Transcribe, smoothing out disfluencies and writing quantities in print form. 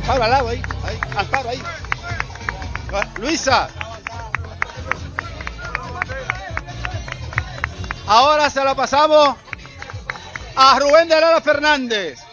Amparo al lado ahí, Amparo ahí. Luisa. Ahora se lo pasamos a Rubén de Lara Fernández.